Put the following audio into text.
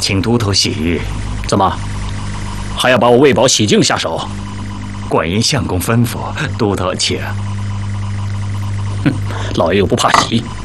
请都头洗浴。 怎么，还要把我喂饱洗净下手？ 管因相公吩咐，都头请。 哼，老爷又不怕洗。